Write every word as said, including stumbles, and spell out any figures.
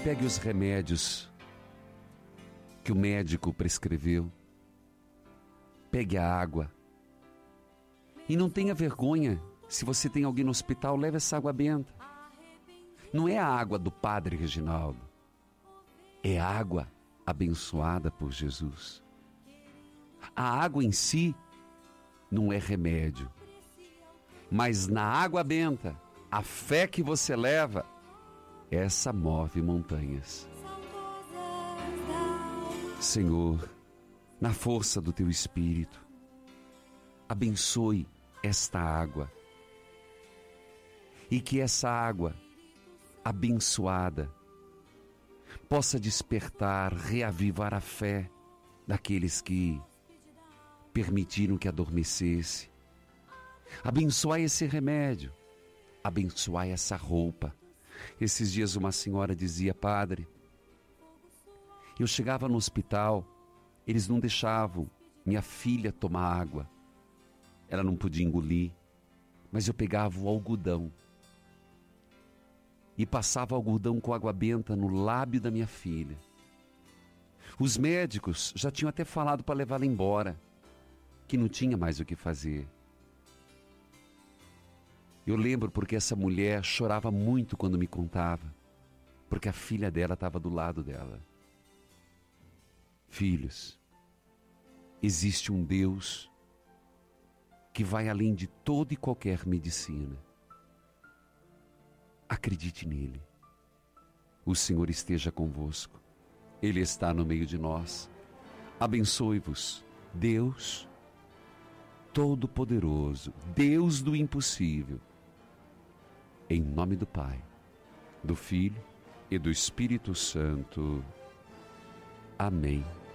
pegue os remédios que o médico prescreveu. Pegue a água. E não tenha vergonha. Se você tem alguém no hospital, leve essa água benta. Não é a água do Padre Reginaldo. É água abençoada por Jesus. A água em si não é remédio. Mas na água benta, a fé que você leva, essa move montanhas. Senhor, na força do Teu Espírito, abençoe esta água. E que essa água abençoada possa despertar, reavivar a fé daqueles que permitiram que adormecesse. Abençoai esse remédio, abençoai essa roupa. Esses dias uma senhora dizia: Padre, eu chegava no hospital, eles não deixavam minha filha tomar água. Ela não podia engolir, mas eu pegava o algodão e passava o algodão com água benta no lábio da minha filha. Os médicos já tinham até falado para levá-la embora, que não tinha mais o que fazer. Eu lembro porque essa mulher chorava muito quando me contava, porque a filha dela estava do lado dela. Filhos, existe um Deus que vai além de toda e qualquer medicina. Acredite nele. O Senhor esteja convosco. Ele está no meio de nós. Abençoe-vos, Deus Todo-Poderoso, Deus do impossível. Em nome do Pai, do Filho e do Espírito Santo. Amém.